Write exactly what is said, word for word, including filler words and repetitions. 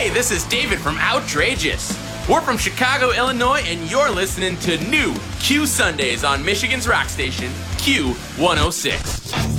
Hey, this is David from Outrageous. We're from Chicago, Illinois, and you're listening to new Q Sundays on Michigan's rock station, Q one oh six.